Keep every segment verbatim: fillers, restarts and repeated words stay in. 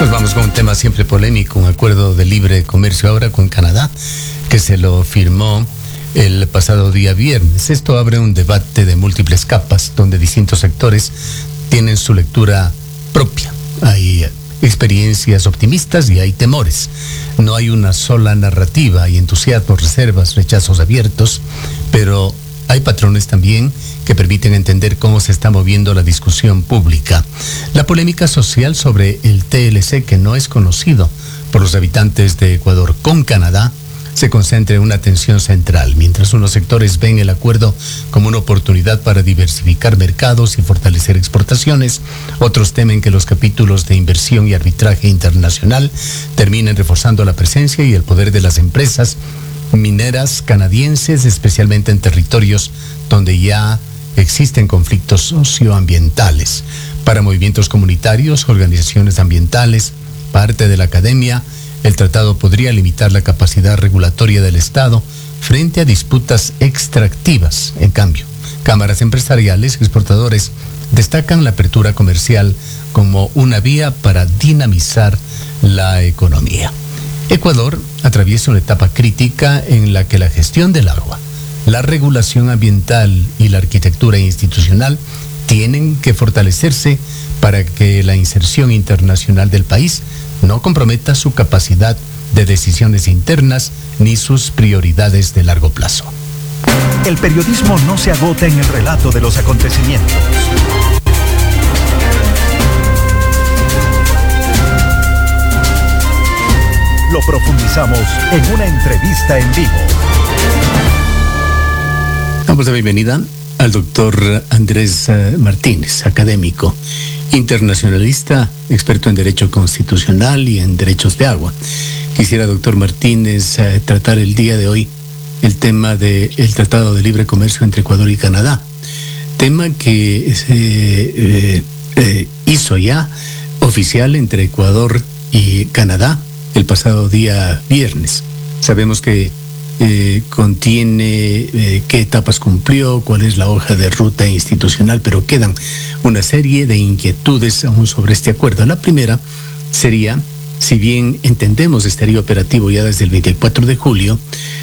Nos vamos con un tema siempre polémico, un acuerdo de libre comercio ahora con Canadá, que se lo firmó el pasado día viernes. Esto abre un debate de múltiples capas, donde distintos sectores tienen su lectura propia. Hay experiencias optimistas y hay temores. No hay una sola narrativa, hay entusiasmos, reservas, rechazos abiertos, pero hay patrones también que permiten entender cómo se está moviendo la discusión pública. La polémica social sobre el T L C, que no es conocido por los habitantes de Ecuador con Canadá, se concentra en una tensión central. Mientras unos sectores ven el acuerdo como una oportunidad para diversificar mercados y fortalecer exportaciones, otros temen que los capítulos de inversión y arbitraje internacional terminen reforzando la presencia y el poder de las empresas mineras canadienses, especialmente en territorios donde ya existen conflictos socioambientales. Para movimientos comunitarios, organizaciones ambientales, parte de la academia, el tratado podría limitar la capacidad regulatoria del Estado frente a disputas extractivas. En cambio, cámaras empresariales y exportadores destacan la apertura comercial como una vía para dinamizar la economía. Ecuador atraviesa una etapa crítica en la que la gestión del agua, la regulación ambiental y la arquitectura institucional tienen que fortalecerse para que la inserción internacional del país no comprometa su capacidad de decisiones internas ni sus prioridades de largo plazo. El periodismo no se agota en el relato de los acontecimientos. Lo profundizamos en una entrevista en vivo. Damos la bienvenida al doctor Andrés Martínez, académico, internacionalista, experto en Derecho Constitucional y en Derechos de Agua. Quisiera, doctor Martínez, eh, tratar el día de hoy el tema del Tratado de Libre Comercio entre Ecuador y Canadá, tema que se eh, eh, hizo ya oficial entre Ecuador y Canadá el pasado día viernes. Sabemos que eh, contiene eh, qué etapas cumplió, cuál es la hoja de ruta institucional, pero quedan una serie de inquietudes aún sobre este acuerdo. La primera sería, si bien entendemos estaría operativo ya desde el veinticuatro de julio,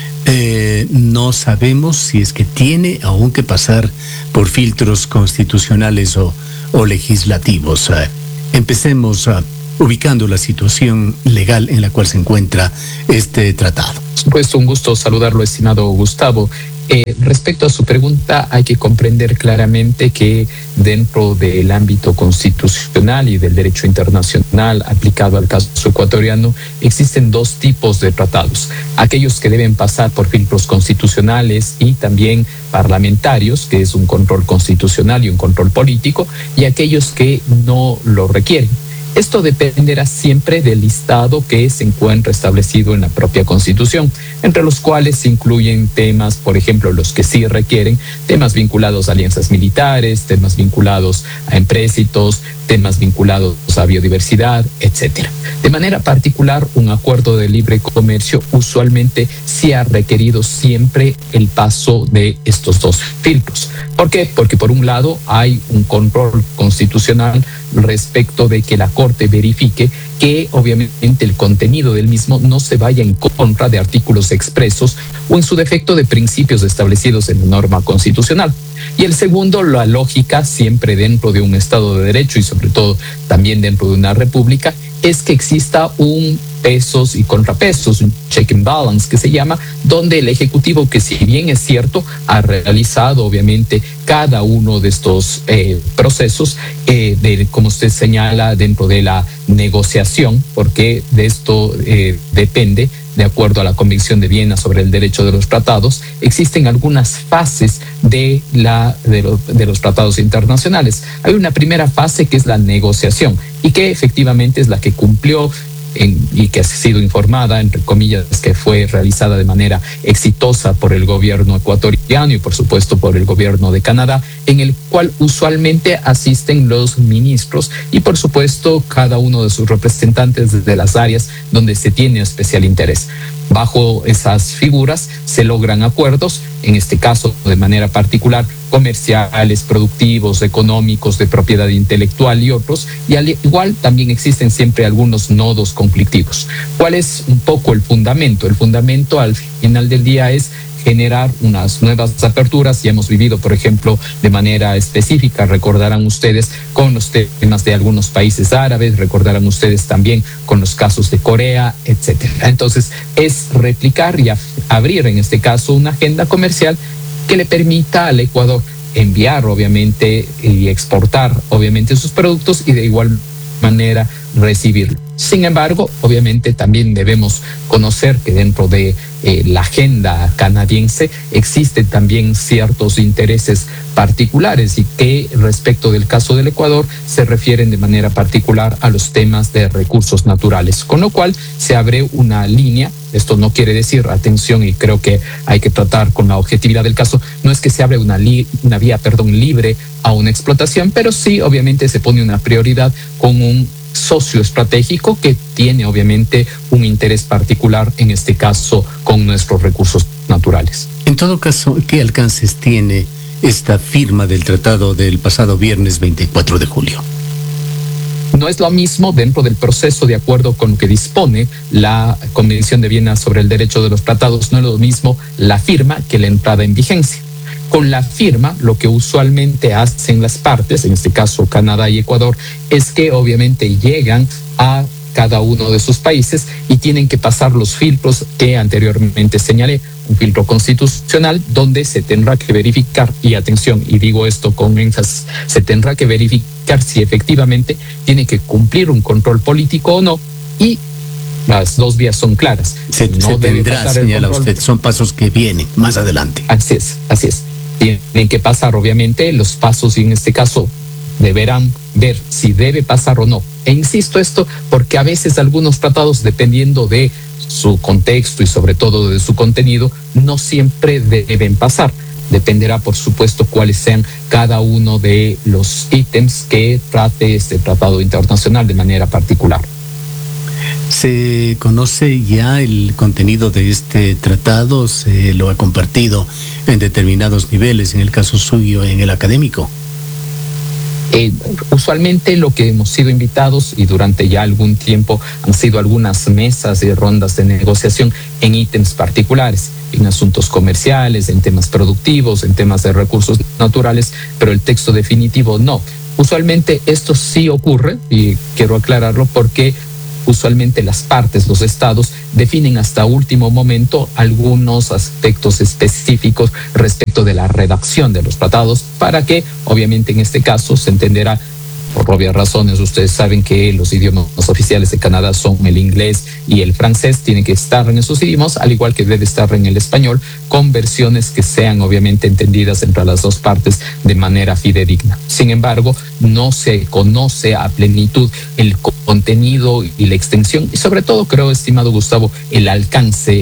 eh, no sabemos si es que tiene aún que pasar por filtros constitucionales o, o legislativos. Eh, empecemos a ubicando la situación legal en la cual se encuentra este tratado. Por supuesto, un gusto saludarlo, estimado Gustavo. Eh, respecto a su pregunta, hay que comprender claramente que dentro del ámbito constitucional y del derecho internacional aplicado al caso ecuatoriano, existen dos tipos de tratados. Aquellos que deben pasar por filtros constitucionales y también parlamentarios, que es un control constitucional y un control político, y aquellos que no lo requieren. Esto dependerá siempre del listado que se encuentra establecido en la propia Constitución, entre los cuales se incluyen temas, por ejemplo, los que sí requieren, temas vinculados a alianzas militares, temas vinculados a empréstitos, temas vinculados a biodiversidad, etcétera. De manera particular, un acuerdo de libre comercio usualmente sí ha requerido siempre el paso de estos dos filtros. ¿Por qué? Porque por un lado hay un control constitucional respecto de que la Corte verifique que obviamente el contenido del mismo no se vaya en contra de artículos expresos o en su defecto de principios establecidos en la norma constitucional. Y el segundo, la lógica siempre dentro de un Estado de Derecho y sobre todo también dentro de una república, es que exista un pesos y contrapesos, un check and balance que se llama, donde el Ejecutivo, que si bien es cierto, ha realizado obviamente cada uno de estos eh, procesos, eh, de, como usted señala, dentro de la negociación, porque de esto eh, depende, de acuerdo a la Convención de Viena sobre el derecho de los tratados, existen algunas fases de, la, de, lo, de los tratados internacionales. Hay una primera fase que es la negociación y que efectivamente es la que cumplió En, y que ha sido informada, entre comillas, que fue realizada de manera exitosa por el gobierno ecuatoriano y por supuesto por el gobierno de Canadá, en el cual usualmente asisten los ministros y por supuesto cada uno de sus representantes de las áreas donde se tiene especial interés. Bajo esas figuras se logran acuerdos, en este caso de manera particular comerciales, productivos, económicos, de propiedad intelectual y otros, y al igual también existen siempre algunos nodos conflictivos. ¿Cuál es un poco el fundamento? El fundamento al final del día es generar unas nuevas aperturas. Ya hemos vivido, por ejemplo, de manera específica, recordarán ustedes, con los temas de algunos países árabes, recordarán ustedes también con los casos de Corea, etcétera. Entonces, es replicar y abrir, en este caso, una agenda comercial que le permita al Ecuador enviar, obviamente, y exportar, obviamente, sus productos y de igual manera recibirlo. Sin embargo, obviamente también debemos conocer que dentro de eh, la agenda canadiense existen también ciertos intereses particulares y que respecto del caso del Ecuador se refieren de manera particular a los temas de recursos naturales, con lo cual se abre una línea. Esto no quiere decir, atención, y creo que hay que tratar con la objetividad del caso, no es que se abre una, li, una vía perdón, libre a una explotación, pero sí obviamente se pone una prioridad con un socio estratégico que tiene obviamente un interés particular, en este caso con nuestros recursos naturales. En todo caso, ¿qué alcances tiene esta firma del tratado del pasado viernes veinticuatro de julio? No es lo mismo dentro del proceso, de acuerdo con lo que dispone la Convención de Viena sobre el Derecho de los Tratados, no es lo mismo la firma que la entrada en vigencia. Con la firma, lo que usualmente hacen las partes, en este caso Canadá y Ecuador, es que obviamente llegan a cada uno de sus países y tienen que pasar los filtros que anteriormente señalé, un filtro constitucional donde se tendrá que verificar, y atención, y digo esto con énfasis, se tendrá que verificar si efectivamente tiene que cumplir un control político o no, y las dos vías son claras. Se, no se tendrá, señala usted, son pasos que vienen más adelante. Así es, así es. Tienen que pasar, obviamente, los pasos, y en este caso deberán ver si debe pasar o no. E insisto esto porque a veces algunos tratados, dependiendo de su contexto y sobre todo de su contenido, no siempre deben pasar. Dependerá, por supuesto, cuáles sean cada uno de los ítems que trate este tratado internacional de manera particular. ¿Se conoce ya el contenido de este tratado? ¿Se lo ha compartido en determinados niveles, en el caso suyo, en el académico? Eh, usualmente lo que hemos sido invitados, y durante ya algún tiempo han sido algunas mesas y rondas de negociación en ítems particulares, en asuntos comerciales, en temas productivos, en temas de recursos naturales, pero el texto definitivo no. Usualmente esto sí ocurre, y quiero aclararlo porque usualmente las partes, los estados, definen hasta último momento algunos aspectos específicos respecto de la redacción de los tratados, para que, obviamente, en este caso se entenderá, por obvias razones, ustedes saben que los idiomas oficiales de Canadá son el inglés y el francés, tienen que estar en esos idiomas, al igual que debe estar en el español, con versiones que sean obviamente entendidas entre las dos partes de manera fidedigna. Sin embargo, no se conoce a plenitud el contenido y la extensión, y sobre todo, creo, estimado Gustavo, el alcance